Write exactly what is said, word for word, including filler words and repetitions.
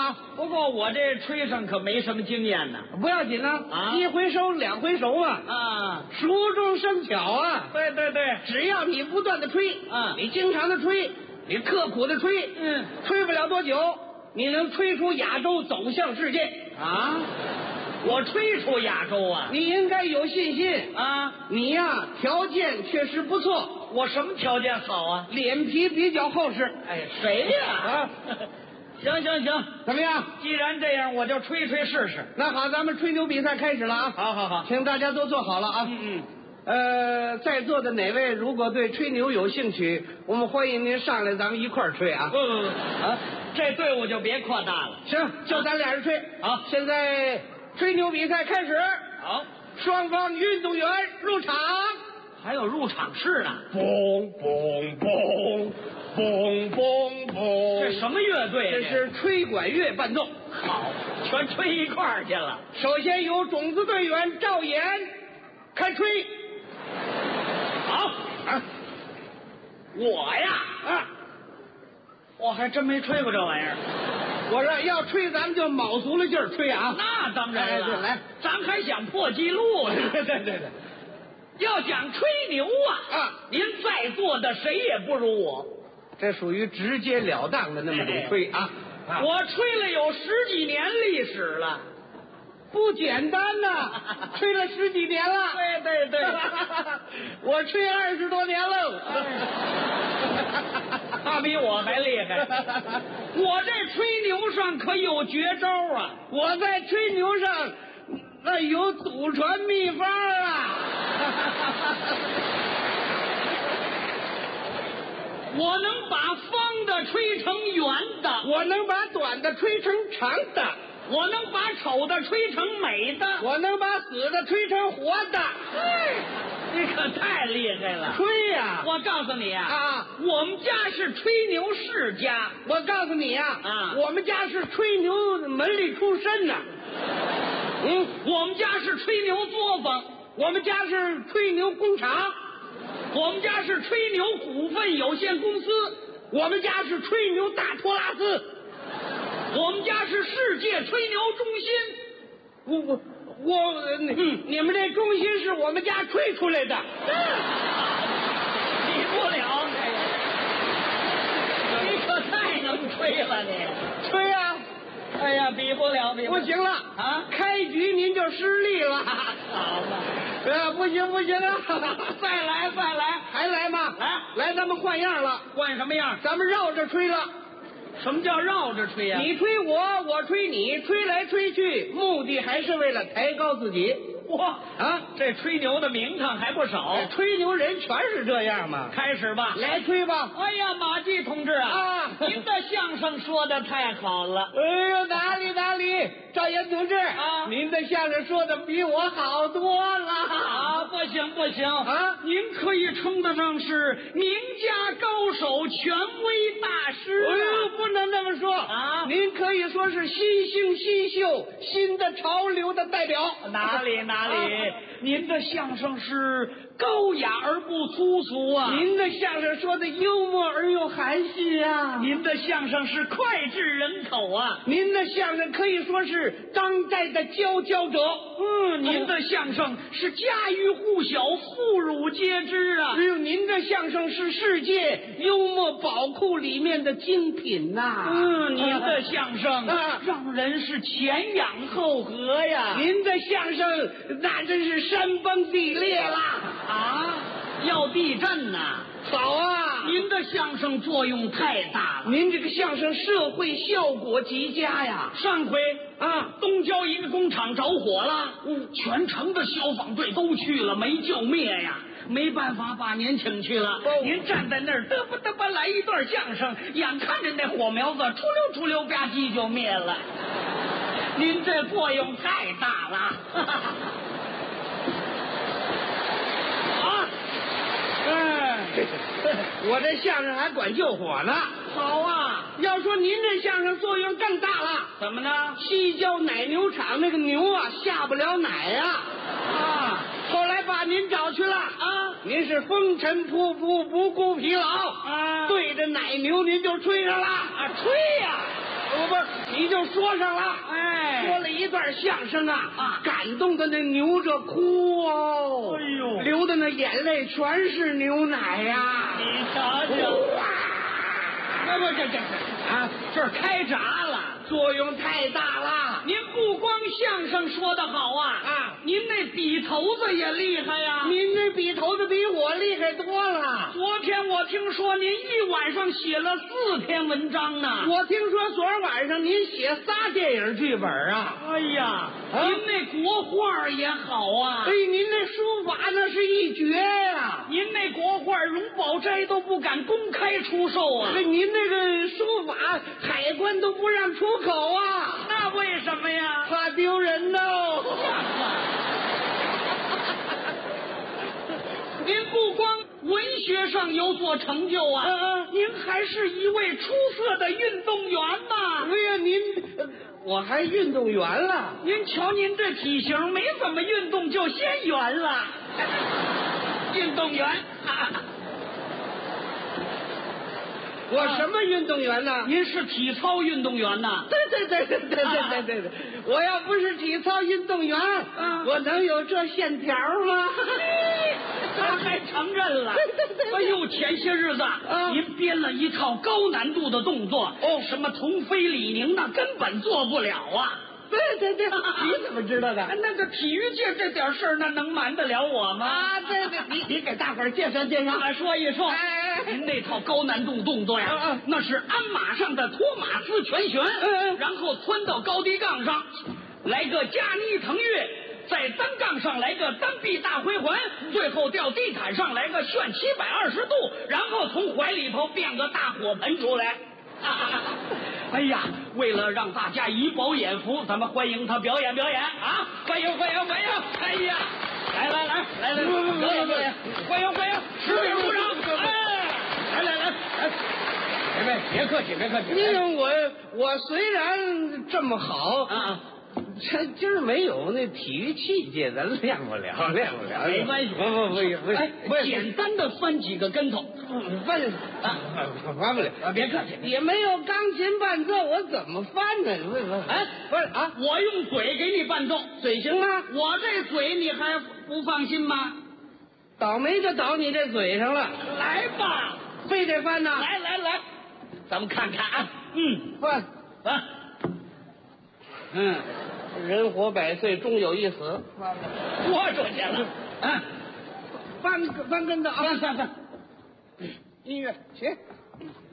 啊。 不过我这吹上可没什么经验呢。 不要紧啊， 啊一回熟两回熟嘛。 啊， 熟中生巧啊。 对对对， 只要你不断的吹， 嗯你经常的吹，你刻苦的吹， 嗯， 吹不了多久，你能吹出亚洲，走向世界啊，我吹出亚洲啊！ 你应该有信心啊， 你呀、条件确实不错， 我什么条件好啊？ 脸皮比较厚实。 哎，谁呀？ 啊， 行行行， 怎么样？ 既然这样，我就吹吹试试。 那好，咱们吹牛比赛开始了啊！ 好好好， 请大家都坐好了啊。 嗯嗯。 呃，在座的哪位如果对吹牛有兴趣，我们欢迎您上来，咱们一块儿吹啊！ 不不不啊，这队伍就别扩大了。 行，就咱俩人吹。 好， 现在吹牛比赛开始。 好， 双方运动员入场。 还有入场式呢。 嘣嘣嘣嘣嘣嘣！ 这什么乐队？ 这是吹管乐伴奏。 好，全吹一块儿去了。 首先由种子队员赵岩开吹。 好啊， 我呀啊， 我还真没吹过这玩意儿。 我说要吹，咱们就卯足了劲儿吹啊！ 那当然了， 哎对来， 咱还想破纪录呢。 对对对对， 要讲吹牛啊， 啊， 您在座的谁也不如我。 这属于直截了当的那么种吹啊！啊我吹了有十几年历史了。 不简单呐，吹了十几年了。 对对对， 我吹二十多年喽。 他比我还厉害。我这吹牛上可有绝招啊！ 我在吹牛上那有祖传秘方啊！ 我能把方的吹成圆的， 我能把短的吹成长的， 我能把丑的吹成美的， 我能把死的吹成活的。 嘿，你可太厉害了！ 吹呀、 我告诉你啊， 啊， 我们家是吹牛世家。 我告诉你呀、 啊我们家是吹牛门里出身的。 嗯，我们家是吹牛作坊， 我们家是吹牛工厂， 我们家是吹牛股份有限公司， 我们家是吹牛大托拉斯， 我们家是世界吹牛中心。 我我我，呃你、 嗯你们这中心是我们家吹出来的。 比不了这个，你可太能吹了你！ 吹啊！ 哎呀，比不了，比了不行了啊！ 开局您就失利了。 好嘛， 呃，不行不行啊！ 再来再来， 还来吗？ 来来，咱们换样了， 换什么样？ 咱们绕着吹了。 什么叫绕着吹呀、 你吹我，我吹你，吹来吹去，目的还是为了抬高自己。 哇啊， 这吹牛的名堂还不少。 吹牛人全是这样嘛。 开始吧， 来吹吧。 哎呀，马季同志啊， 啊您的相声说的太好了。 哎呦，哪里哪里，赵岩同志啊您的相声说的比我好多了。 啊，不行不行啊您可以称得上是名家高手、权威大师、啊。 哎呦，不能这么说啊您可以说是新兴新秀、新的潮流的代表。 哪里哪里、 啊您的相声是高雅而不粗俗啊！ 您的相声说的幽默而又含蓄啊！ 您的相声是脍炙人口啊！ 您的相声可以说是当代的佼佼者。 嗯，您的相声是家喻户晓、妇孺皆知啊！ 哎呦，您的相声是世界幽默宝库里面的精品呐、 嗯，您的相声啊让人是前仰后合呀！ 您的相声那真是山崩地裂啦！ 啊，要地震呐！ 好啊， 您的相声作用太大了。 您这个相声社会效果极佳呀！ 上回啊， 东郊一个工厂着火了， 嗯全城的消防队都去了，没救灭呀。没办法，把您请去了。 哦您站在那儿嘚吧嘚吧来一段相声，眼看着那火苗子出溜出溜吧唧就灭了。您这作用太大了。啊， 嗯，我这相声还管救火呢。 好啊， 要说您这相声作用更大了。 怎么呢？ 西郊奶牛场那个牛啊下不了奶呀、啊，后来把您找去了啊， 您是风尘仆仆不顾疲劳啊对着奶牛您就吹上了啊，吹呀、 不不，你就说上了， 哎， 说了一段相声啊， 啊感动的那牛着哭哦， 哎呦流的那眼泪全是牛奶呀、 你瞧瞧， 哇， 那不这这这啊，这儿开闸了。 作用太大了。 您不光相声说得好啊， 啊您那笔头子也厉害呀、 您这笔头子比我厉害多了。 昨天我听说您一晚上写了四篇文章呢。 我听说昨儿晚上您写仨电影剧本啊。 哎呀， 啊您那国画也好啊哎，，您那书法那是一绝呀、 您那国画荣宝斋都不敢公开出售啊。 这您那个书法，海关都不让出口啊， 那为什么呀？ 怕丢人呢。 您不光文学上有所成就啊， 嗯嗯您还是一位出色的运动员呐。 哎呀，您，呃我还运动员了。 您瞧您这体型，没怎么运动就先圆了。运动员，啊、 我什么运动员呢？ 您是体操运动员呐？ 对对对对对对对对对，我要不是体操运动员， 嗯我能有这线条吗？ 他还承认了。哎呦，前些日子啊您编了一套高难度的动作， 哦什么童飞李宁那根本做不了啊。 对对对，你怎么知道的？ 那个体育界这点事儿，那能瞒得了我吗？ 啊，对对，你你给大伙儿介绍介绍。 来说一说， 哎哎哎您那套高难度动作呀， 嗯嗯那是鞍马上的托马斯拳旋， 嗯嗯然后窜到高低杠上，来个加尼腾跃，在单杠上来个单臂大回环，最后掉地毯上来个旋七百二十度，然后从怀里头变个大火盆出来。哎呀，为了让大家以饱眼福，咱们欢迎他表演表演啊！欢迎欢迎欢迎！哎呀，来来来来来，表演表演，欢迎欢迎，十米鼓掌！哎，来来来来，别别别客气别客气， 因为我我虽然这么好啊啊， 这今儿没有那体育器械，咱练不了，练不了。 没关系， 不不不不， 哎不， 简单的翻几个跟头， 翻啊翻不了啊，别客气。 也没有钢琴伴奏，我怎么翻呢？不是哎， 不是啊， 我用嘴给你伴奏， 嘴行吗？ 我这嘴你还不放心吗？ 倒霉就倒你这嘴上了， 来吧， 非得翻呐？ 来来来，咱们看看啊，嗯， 翻， 啊，嗯， 人活百岁，终有一死。 豁出去了，啊， 翻翻跟头啊！ 翻翻翻， 音乐起。